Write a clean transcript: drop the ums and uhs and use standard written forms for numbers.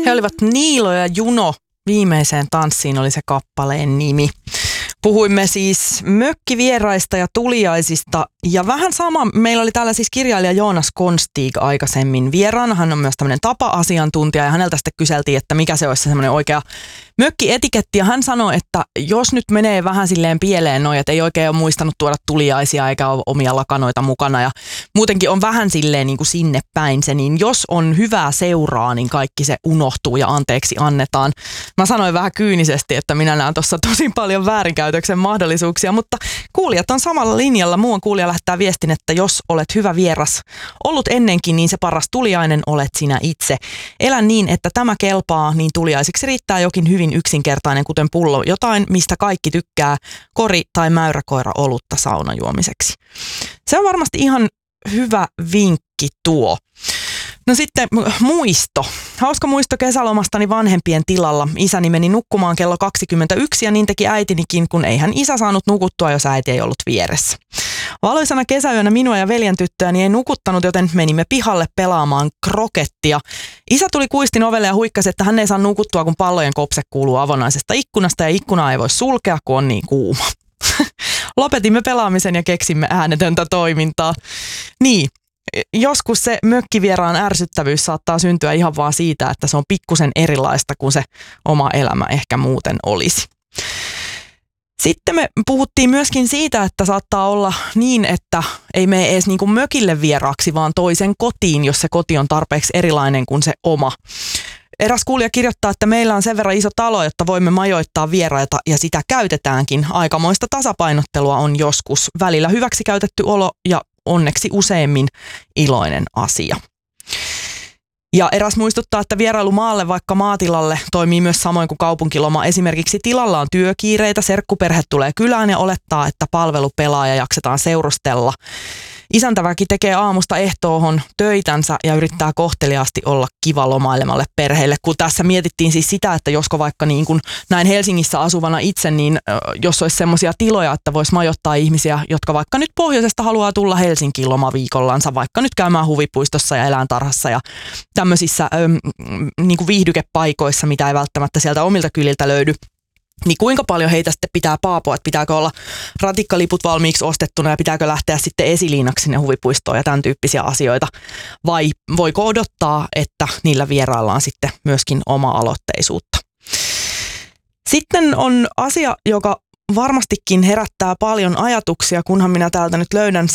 He olivat Niilo ja Juno. Viimeiseen tanssiin oli se kappaleen nimi. Puhuimme siis mökkivieraista ja tuliaisista ja vähän sama, meillä oli täällä siis kirjailija Joonas Konstig aikaisemmin vieraana. Hän on myös tämmöinen tapa-asiantuntija ja häneltä sitten kyseltiin, että mikä se olisi se semmoinen oikea mökkietiketti. Ja hän sanoi, että jos nyt menee vähän silleen pieleen noin, että ei oikein ole muistanut tuoda tuliaisia eikä ole omia lakanoita mukana ja muutenkin on vähän silleen niin kuin sinne päin se, niin jos on hyvää seuraa, niin kaikki se unohtuu ja anteeksi annetaan. Mä sanoin vähän kyynisesti, että minä näen tuossa tosi paljon väärinkäytöksen mahdollisuuksia, mutta kuulijat on samalla linjalla. Muuan kuulija lähettää viestin, että jos olet hyvä vieras ollut ennenkin, niin se paras tuliainen olet sinä itse. Elä niin, että tämä kelpaa, niin tuliaisiksi riittää jokin hyvin yksinkertainen, kuten pullo, jotain, mistä kaikki tykkää, kori tai mäyräkoira olutta saunajuomiseksi. Se on varmasti ihan hyvä vinkki tuo. No sitten muisto. Hauska muisto kesälomastani vanhempien tilalla. Isäni meni nukkumaan kello 21 ja niin teki äitinikin, kun ei hän isä saanut nukuttua, jos äiti ei ollut vieressä. Valoisana kesäyönä minua ja veljen tyttöäni ei nukuttanut, joten menimme pihalle pelaamaan krokettia. Isä tuli kuistin ovelle ja huikkasi, että hän ei saa nukuttua, kun pallojen kopse kuuluu avonaisesta ikkunasta ja ikkunaa ei voi sulkea, kun on niin kuuma. Lopetimme pelaamisen ja keksimme äänetöntä toimintaa. Niin. Joskus se mökkivieraan ärsyttävyys saattaa syntyä ihan vaan siitä, että se on pikkusen erilaista kuin se oma elämä ehkä muuten olisi. Sitten me puhuttiin myöskin siitä, että saattaa olla niin, että ei mene edes niin kuin mökille vieraaksi, vaan toisen kotiin, jos se koti on tarpeeksi erilainen kuin se oma. Eräs kuulija kirjoittaa, että meillä on sen verran iso talo, jotta voimme majoittaa vieraita ja sitä käytetäänkin. Aikamoista tasapainottelua on joskus. Välillä hyväksi käytetty olo ja onneksi useimmin iloinen asia. Ja eräs muistuttaa, että vierailu maalle vaikka maatilalle toimii myös samoin kuin kaupunkiloma. Esimerkiksi tilalla on työkiireitä, serkkuperhe tulee kylään ja olettaa, että palvelu pelaa ja jaksetaan seurustella. Isäntäväki tekee aamusta ehtoohon töitänsä ja yrittää kohteliaasti olla kiva lomailemalle perheelle. Kun tässä mietittiin siis sitä, että josko vaikka niin kuin näin Helsingissä asuvana itse, niin jos olisi semmoisia tiloja, että voisi majoittaa ihmisiä, jotka vaikka nyt pohjoisesta haluaa tulla Helsinkiin lomaviikollansa, vaikka nyt käymään huvipuistossa ja eläintarhassa ja tämmöisissä niin kuin viihdykepaikoissa, mitä ei välttämättä sieltä omilta kyliltä löydy. Niin kuinka paljon heitä sitten pitää paapoa, että pitääkö olla ratikkaliput valmiiksi ostettuna ja pitääkö lähteä sitten esiliinaksi sinne huvipuistoon ja tämän tyyppisiä asioita. Vai voiko odottaa, että niillä vieraillaan sitten myöskin oma-aloitteisuutta. Sitten on asia, joka varmastikin herättää paljon ajatuksia, kunhan minä täältä nyt löydän